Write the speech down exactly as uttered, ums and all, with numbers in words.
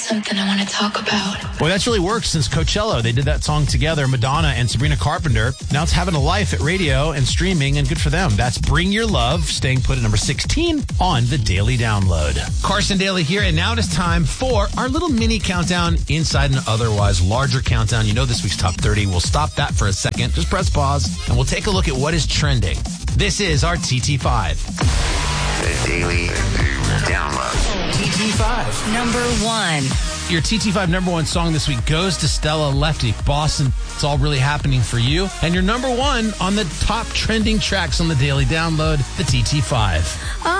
something I want to talk about. Boy, that's really worked since Coachella. They did that song together, Madonna and Sabrina Carpenter. Now it's having a life at radio and streaming, and good for them. That's Bring Your Love, staying put at number sixteen on the Daily Download. Carson Daly here, and now it is time for our little mini countdown inside an otherwise larger countdown. You know this week's Top thirty. We'll stop that for a second. Just press pause, and we'll take a look at what is trending. This is our T T five. The Daily Download. T T five. Number one. Your T T five number one song this week goes to Stella Lefty, Boston. It's all really happening for you. And your number one on the top trending tracks on the Daily Download, the T T five.